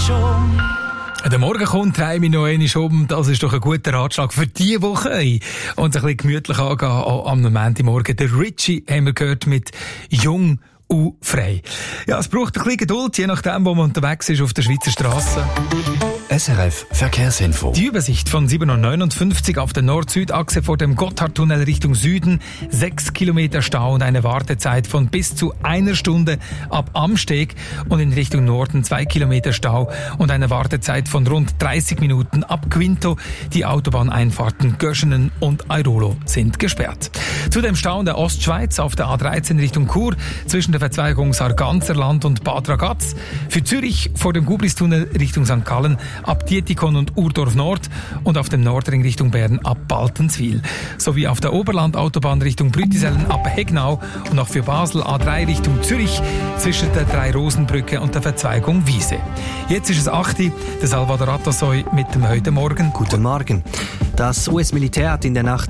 schon. Der Morgen kommt, drehe mich noch einmal um. Das ist doch ein guter Ratschlag für diese Woche. Und ein bisschen gemütlich angehen am Montagmorgen. Der Richie haben wir gehört mit Jung und frei. Ja, es braucht ein bisschen Geduld, je nachdem, wo man unterwegs ist auf der Schweizer Straße. SRF Verkehrsinfo. Die Übersicht von 7:59 auf der Nord-Süd-Achse vor dem Gotthardtunnel Richtung Süden. 6 Kilometer Stau und eine Wartezeit von bis zu 1 Stunde ab Amsteg. Und in Richtung Norden 2 Kilometer Stau und eine Wartezeit von rund 30 Minuten ab Quinto. Die Autobahneinfahrten Göschenen und Airolo sind gesperrt. Zudem Stau in der Ostschweiz auf der A13 Richtung Chur zwischen der Verzweigung Sarganserland und Bad Ragaz. Für Zürich vor dem Gubristunnel Richtung St. Gallen ab Dietikon und Urdorf Nord und auf dem Nordring Richtung Bern ab Baltenswil. Sowie auf der Oberland-Autobahn Richtung Brütisellen ab Hegnau und auch für Basel A3 Richtung Zürich zwischen der Drei-Rosen-Brücke und der Verzweigung Wiese. Jetzt ist es 8 Uhr, der Salvador Atassoy mit dem «Heute Morgen». Guten Morgen. Das US-Militär hat in der Nacht